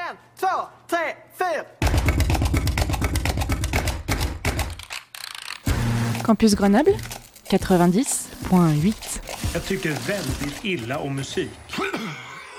En, två, tre, fyra. Campus Grenoble, 90.8. Jag tycker väldigt illa om musik.